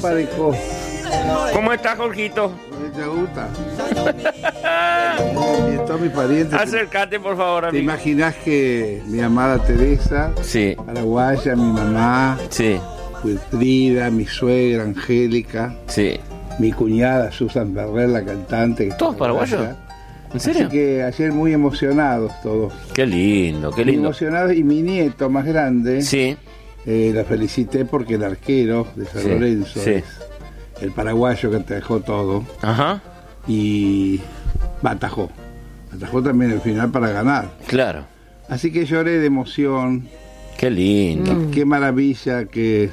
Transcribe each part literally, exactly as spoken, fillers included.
Copa de Costa. ¿Cómo estás, Jorgito? ¿Te gusta? Y todos mis parientes. Acércate, por favor, amigo. ¿Te imaginas que mi amada Teresa, sí, paraguaya, mi mamá, sí, Frida, mi suegra Angélica, sí, mi cuñada Susan Ferrer, la cantante? ¿Todos paraguayos? ¿En serio? Así que ayer muy emocionados todos. Qué lindo, qué lindo. Muy emocionados, y mi nieto más grande, sí, eh, la felicité porque el arquero de San sí, Lorenzo sí. es el paraguayo que te dejó todo. Ajá. Y atajó. Atajó también el final para ganar. Claro. Así que lloré de emoción. Qué lindo. Mm. Qué maravilla que,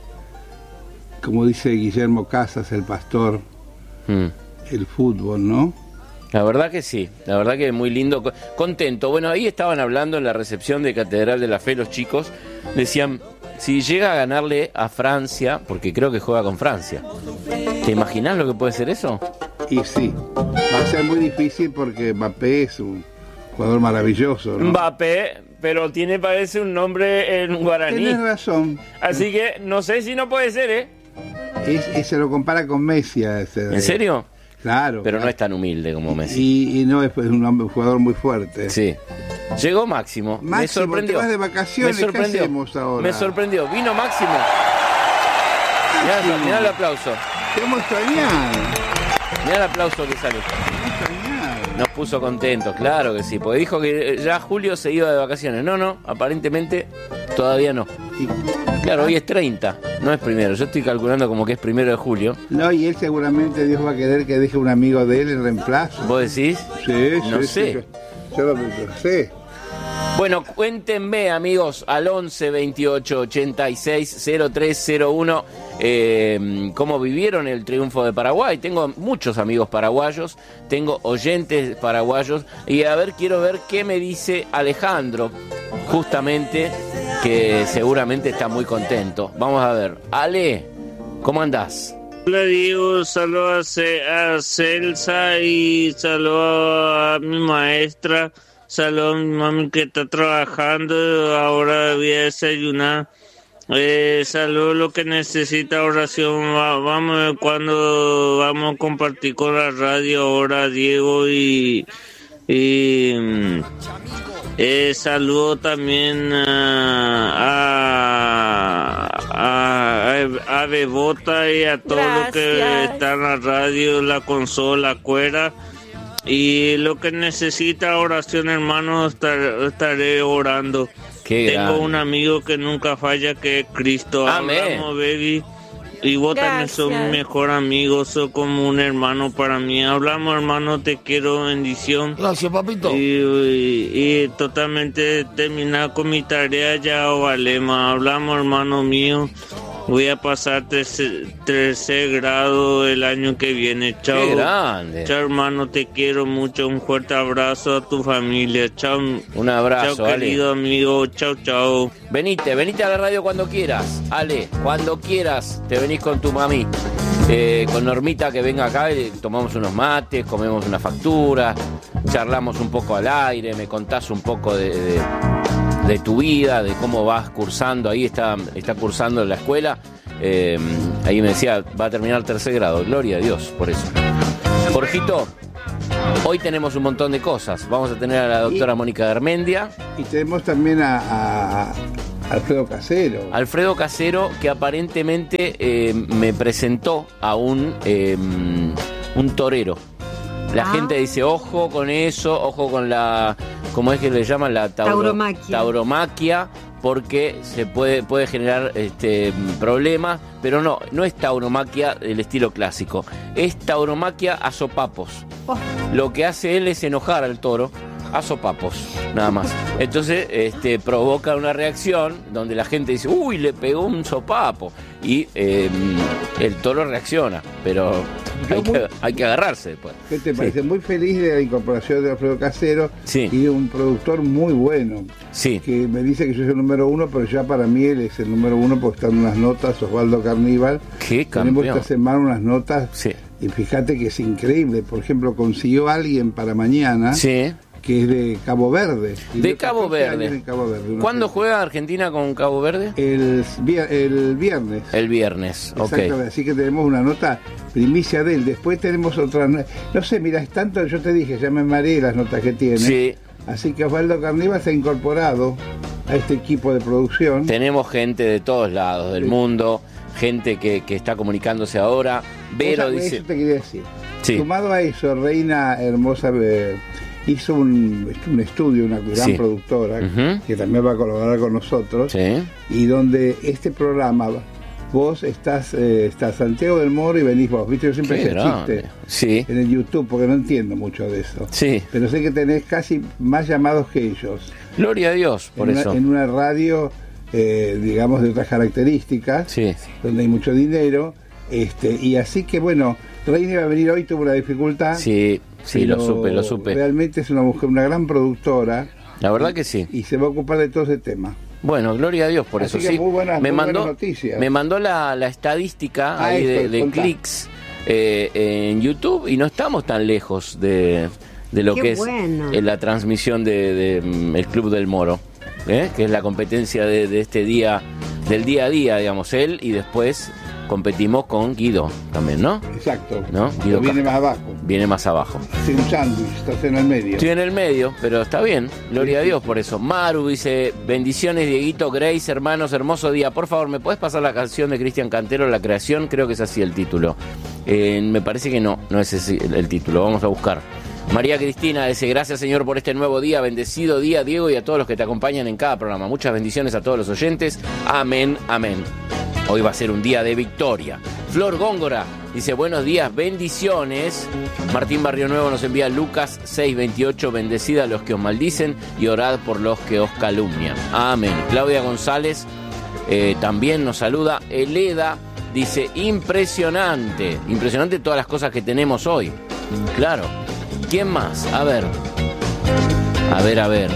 como dice Guillermo Casas, el pastor, mm. el fútbol, ¿no? La verdad que sí, la verdad que muy lindo, contento. Bueno, ahí estaban hablando en la recepción de Catedral de la Fe los chicos, decían, si llega a ganarle a Francia, porque creo que juega con Francia, ¿te imaginas lo que puede ser eso? Y sí, va a ser muy difícil porque Mbappé es un jugador maravilloso, ¿no? Mbappé, pero tiene, parece, un nombre en guaraní. Tienes razón. Así que no sé si no puede ser, ¿eh? Es, es, se lo compara con Messi a ese. ¿En serio? Claro. Pero claro. No es tan humilde como Messi. Y, y no es un, hombre, un jugador muy fuerte. Sí. Llegó Máximo. Máximo, me sorprendió. te vas de vacaciones, me sorprendió. ¿Qué hacemos ahora? Me sorprendió. Vino Máximo. Mirá, mirá el aplauso. Te hemos extrañado. Mirá el aplauso que sale. Nos puso contentos, claro que sí. Porque dijo que ya Julio se iba de vacaciones. No, no, aparentemente todavía no. Claro, hoy es treinta, no es primero. Yo estoy calculando como que es primero de julio. No, y él seguramente Dios va a querer que deje un amigo de él en reemplazo. ¿Vos decís? Sí, no sí, sé. Sí, yo, yo lo sé. Bueno, cuéntenme, amigos, al once veintiocho ochenta y seis cero tres cero uno, eh, cómo vivieron el triunfo de Paraguay. Tengo muchos amigos paraguayos, tengo oyentes paraguayos, y a ver, quiero ver qué me dice Alejandro, justamente, que seguramente está muy contento. Vamos a ver. Ale, ¿cómo andás? Hola Diego, saludo a, Ce- a Celsa y saludo a mi maestra. Saludos a mi mami que está trabajando, ahora voy a desayunar. Eh, saludos lo que necesita oración. Va, vamos a ver cuándo vamos a compartir con la radio ahora, Diego. Y, y eh, saludo también a, a, a, a Bebota y a todos los que están en la radio, la consola, cuera. Y lo que necesita oración, hermano, estar, estaré orando. Qué Tengo grande. un amigo que nunca falla, que es Cristo. Amén. Hablamos, baby. Y vos también sos mi mejor amigo, sos como un hermano para mí. Hablamos, hermano, te quiero, bendición. Gracias, papito. Y, y, y totalmente terminar con mi tarea ya, o Valema. Hablamos, hermano mío. Voy a pasar tercer, tercer grado el año que viene. Chao. Qué grande. Chao, hermano, te quiero mucho. Un fuerte abrazo a tu familia. Chao. Un abrazo, chao, querido Ale. amigo. Chao, chao. Venite, venite a la radio cuando quieras, Ale, cuando quieras, te venís con tu mami, eh, con Normita, que venga acá, y tomamos unos mates, comemos una factura, charlamos un poco al aire, me contás un poco de, de, de tu vida, de cómo vas cursando, ahí está, está cursando en la escuela, eh, ahí me decía, va a terminar tercer grado, gloria a Dios por eso. Jorgito, hoy tenemos un montón de cosas. Vamos a tener a la doctora y, Mónica Garmendia. Y tenemos también a, a, a Alfredo Casero. Alfredo Casero, que aparentemente eh, me presentó a un, eh, un torero. La ah. gente dice, ojo con eso, ojo con la, ¿cómo es que le llaman? La tauro, tauromaquia. tauromaquia, porque se puede, puede generar este, problemas, pero no, no es tauromaquia del estilo clásico, es tauromaquia a sopapos. Oh. Lo que hace él es enojar al toro a sopapos, nada más. Entonces este, provoca una reacción donde la gente dice, uy, le pegó un sopapo, y eh, el toro reacciona, pero hay que, hay que agarrarse después. ¿Qué te parece? Sí. Muy feliz de la incorporación de Alfredo Casero, sí. Y de un productor muy bueno, sí. Que me dice que yo soy el número uno, pero ya para mí él es el número uno porque están unas notas, Osvaldo Carníbal. Qué campeón. Tenemos esta semana unas notas, sí. Y fíjate que es increíble. Por ejemplo, consiguió a alguien para mañana, sí. que es de Cabo Verde. De Cabo Verde. En Cabo Verde. ¿Cuándo juega Argentina con Cabo Verde? El, el viernes. El viernes, ok. Exactamente, así que tenemos una nota primicia de él. Después tenemos otra, no sé, mira, es tanto, yo te dije, ya me mareé las notas que tiene. Sí. Así que Osvaldo Carnival se ha incorporado a este equipo de producción. Tenemos gente de todos lados del sí. mundo, gente que, que está comunicándose ahora. Vero o sea, dice... Eso te quería decir. Sí. Sumado a eso, Reina Hermosa eh, hizo un, un estudio, una gran sí. productora, uh-huh. que también va a colaborar con nosotros, sí. y donde este programa, vos estás, eh, estás Santiago del Moro y venís vos, viste, yo siempre hice chiste sí. en el YouTube, porque no entiendo mucho de eso, sí. pero sé que tenés casi más llamados que ellos. Gloria a Dios por en eso. Una, en una radio, eh, digamos, de otras características, sí. donde hay mucho dinero, este y así que bueno, Reina iba a venir hoy, tuvo una dificultad. Sí, sí, lo supe, lo supe. Realmente es una mujer, una gran productora. La verdad que sí. Y se va a ocupar de todo ese tema. Bueno, gloria a Dios por Así eso, que sí. Muy buenas, me muy mandó, buenas noticias. Me mandó la, la estadística ah, ahí esto, de, de clics eh, en YouTube y no estamos tan lejos de, de lo Qué que bueno. es la transmisión de, de, de el Club del Moro, ¿eh? Que es la competencia de, de este día, del día a día, digamos, él, y después competimos con Guido también, ¿no? Exacto. ¿No? Guido viene Casca. más abajo. Viene más abajo. Sí, un sándwich, estás en el medio. Estoy en el medio, pero está bien. Gloria sí, a Dios por eso. Maru dice, bendiciones Dieguito, Grace, hermanos, hermoso día. Por favor, ¿me puedes pasar la canción de Cristian Cantero, La Creación? Creo que es así el título. Eh, me parece que no, no es ese el, el título. Vamos a buscar. María Cristina dice, gracias Señor por este nuevo día, bendecido día Diego y a todos los que te acompañan en cada programa. Muchas bendiciones a todos los oyentes. Amén, amén. Hoy va a ser un día de victoria. Flor Góngora dice, buenos días, bendiciones. Martín Barrio Nuevo nos envía Lucas seis veintiocho, bendecida a los que os maldicen y orad por los que os calumnian. Amén. Claudia González eh, también nos saluda. Eleda dice, impresionante, impresionante todas las cosas que tenemos hoy. Claro. ¿Quién más? A ver. A ver, a ver.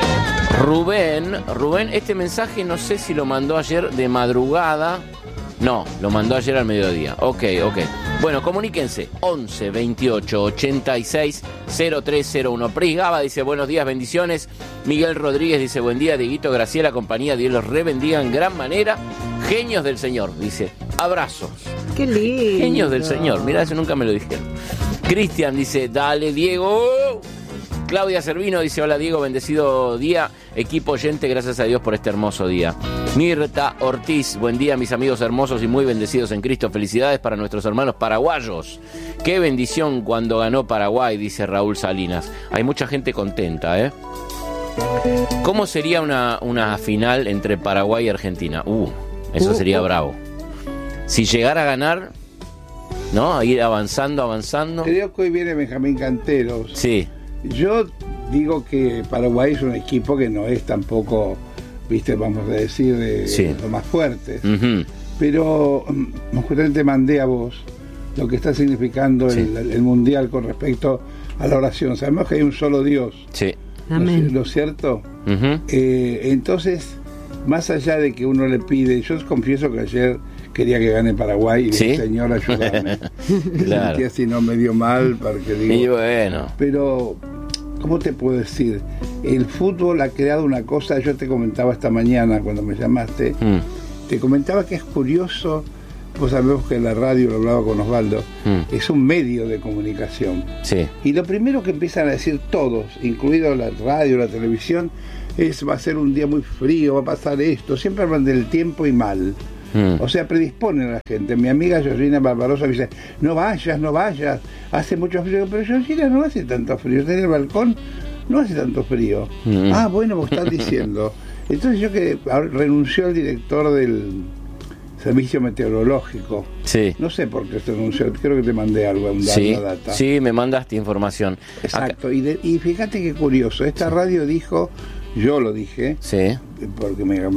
Rubén, Rubén, este mensaje no sé si lo mandó ayer de madrugada. No, lo mandó ayer al mediodía. Ok, ok. Bueno, comuníquense. once veintiocho ochenta y seis cero tres cero uno. Pris Gaba dice, buenos días, bendiciones. Miguel Rodríguez dice, buen día, Dieguito, Graciela, compañía. Dios los rebendiga en gran manera. Genios del Señor, dice, abrazos. Qué lindo. Genios del Señor, mira, eso nunca me lo dijeron. Cristian dice, dale, Diego. Claudia Servino dice, hola Diego, bendecido día, equipo oyente, gracias a Dios por este hermoso día. Mirta Ortiz, buen día mis amigos hermosos y muy bendecidos en Cristo, felicidades para nuestros hermanos paraguayos. Qué bendición cuando ganó Paraguay, dice Raúl Salinas. Hay mucha gente contenta, ¿eh? ¿Cómo sería una, una final entre Paraguay y Argentina? Uh, eso sería bravo. Si llegara a ganar, ¿no? A ir avanzando, avanzando. Creo que hoy viene Benjamín Canteros. Sí. Yo digo que Paraguay es un equipo que no es tampoco, viste, vamos a decir, de sí. los más fuertes. Uh-huh. Pero justamente mandé a vos lo que está significando sí. el, el Mundial con respecto a la oración. Sabemos que hay un solo Dios. Sí. Amén. ¿Lo cierto? Uh-huh. Eh, entonces, más allá de que uno le pide, yo os confieso que ayer quería que gane Paraguay y ¿sí? dije, Señor, ayúdame. Claro. Sentía así, no me dio mal, porque digo... Y bueno. Pero, ¿cómo te puedo decir? El fútbol ha creado una cosa, yo te comentaba esta mañana cuando me llamaste, mm. te comentaba que es curioso, vos sabés que la radio, lo hablaba con Osvaldo, mm. es un medio de comunicación. Sí. Y lo primero que empiezan a decir todos, incluido la radio, la televisión, es va a ser un día muy frío, va a pasar esto, siempre hablan del tiempo y mal. Mm. O sea, predisponen a la gente. Mi amiga Georgina Barbarosa me dice, no vayas, no vayas, hace mucho frío. Pero Georgina, no hace tanto frío, está en el balcón, no hace tanto frío. Mm. Ah, bueno, vos estás diciendo. Entonces yo que renunció el director del servicio meteorológico. Sí. No sé por qué se renunció, creo que te mandé algo, un sí, data. Sí, me mandaste información. Exacto, y, de, y fíjate qué curioso, esta radio dijo, yo lo dije, sí. porque me